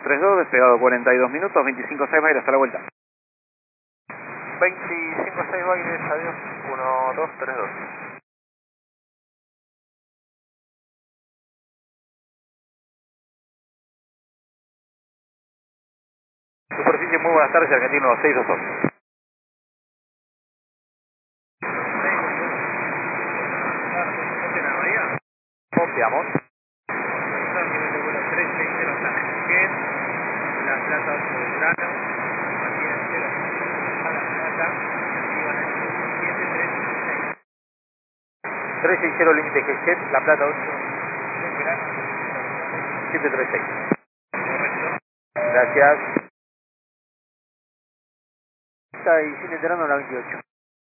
32, despegado 42 minutos, 25-6 va a ir hasta la vuelta. 25-6 Baires, adiós, 1, 2, 3, 2. Superficie, muy buenas tardes, Argentino 622. Copiamos. La Plata 8 de Grano, mantiene 0 a La Plata, y van a 7336. 360 límite Gesquet, La Plata 8, Grano, 736. correcto. Gracias. Está ahí, sin enterando la 28.